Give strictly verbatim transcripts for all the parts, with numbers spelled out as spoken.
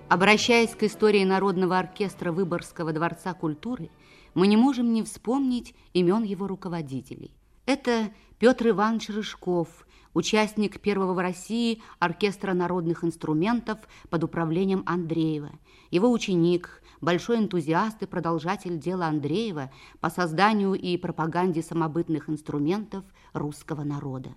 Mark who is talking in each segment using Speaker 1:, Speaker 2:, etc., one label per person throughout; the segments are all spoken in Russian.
Speaker 1: Обращаясь к истории Народного оркестра Выборгского дворца культуры, мы не можем не вспомнить имен его руководителей. Это Петр Иванович Рыжков, участник первого в России оркестра народных инструментов под управлением Андреева, его ученик, большой энтузиаст и продолжатель дела Андреева по созданию и пропаганде самобытных инструментов русского народа.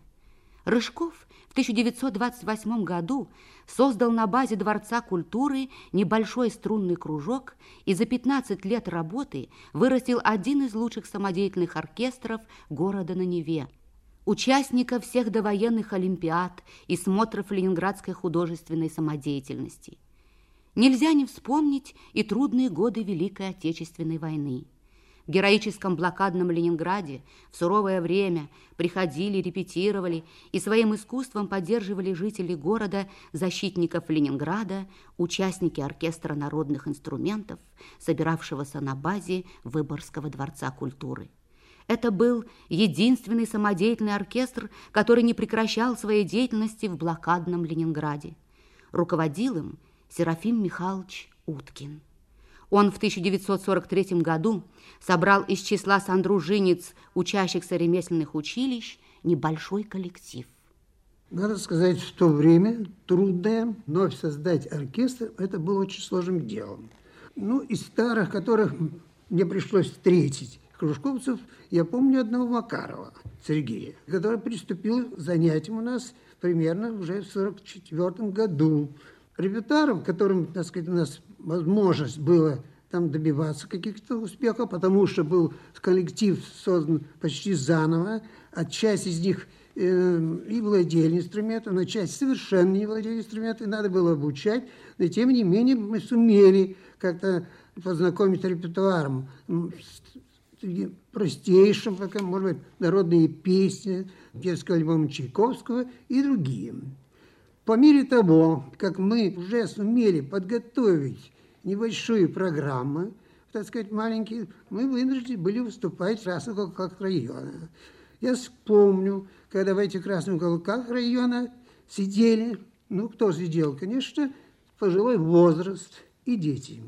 Speaker 1: Рыжков в тысяча девятьсот двадцать восьмом году создал на базе Дворца культуры небольшой струнный кружок и за пятнадцать лет работы вырастил один из лучших самодеятельных оркестров города на Неве, участника всех довоенных олимпиад и смотров ленинградской художественной самодеятельности. Нельзя не вспомнить и трудные годы Великой Отечественной войны. В героическом блокадном Ленинграде в суровое время приходили, репетировали и своим искусством поддерживали жители города, защитников Ленинграда, участники оркестра народных инструментов, собиравшегося на базе Выборгского дворца культуры. Это был единственный самодеятельный оркестр, который не прекращал своей деятельности в блокадном Ленинграде. Руководил им Серафим Михайлович Уткин. Он в тысяча девятьсот сорок третьем году собрал из числа сандружинец, учащихся ремесленных училищ, небольшой коллектив.
Speaker 2: Надо сказать, в то время трудное вновь создать оркестр, это было очень сложным делом. Ну, из старых, которых мне пришлось встретить, кружковцев, я помню одного Макарова, Сергея, который приступил к занятиям у нас примерно уже в сорок четвёртом году. Репертуаром, которым, так сказать, у нас возможность было там добиваться каких-то успехов, потому что был коллектив создан почти заново, а часть из них э, и владели инструментом, но часть совершенно не владели инструментом, и надо было обучать, но тем не менее мы сумели как-то познакомить с репертуаром, с простейшим, пока, может быть, народные песни, детского альбома Чайковского и другие. По мере того, как мы уже сумели подготовить небольшую программу, так сказать, маленькие, мы вынуждены были выступать в красных уголках района. Я вспомню, когда в этих красных уголках района сидели, ну, кто сидел, конечно, пожилой возраст и дети.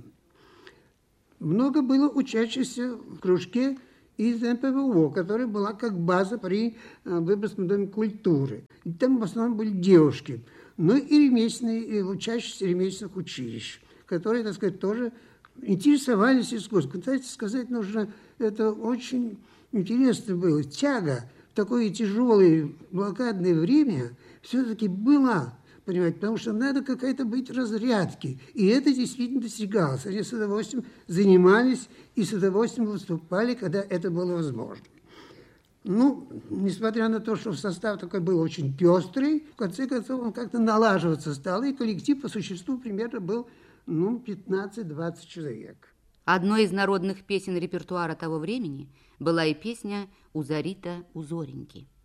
Speaker 2: Много было учащихся в кружке из эн пэ вэ о, которая была как база при Выборгском доме культуры. И там в основном были девушки, но и ремесленные, и учащиеся ремесленных училищ, которые, так сказать, тоже интересовались искусством. Кстати сказать, нужно, это очень интересно было. Тяга в такое тяжелое блокадное время все-таки была, понимаете, потому что надо какая-то быть разрядки. И это действительно достигалось. Они с удовольствием занимались и с удовольствием выступали, когда это было возможно. Ну, несмотря на то, что состав такой был очень пестрый, в конце концов он как-то налаживаться стал, и коллектив по существу примерно был, ну, пятнадцать-двадцать человек.
Speaker 1: Одной из народных песен репертуара того времени была и песня «Узорита, узореньки».